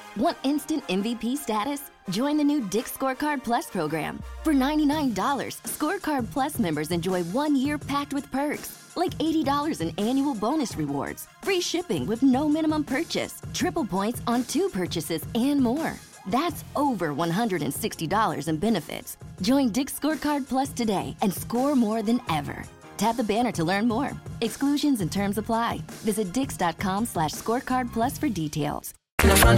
Want instant MVP status? Join the new Dick's Scorecard Plus program. For $99, Scorecard Plus members enjoy 1 year packed with perks, like $80 in annual bonus rewards, free shipping with no minimum purchase, triple points on 2 purchases, and more. That's over $160 in benefits. Join Dick's Scorecard Plus today and score more than ever. Tap the banner to learn more. Exclusions and terms apply. Visit dix.com/scorecard plus for details. In the front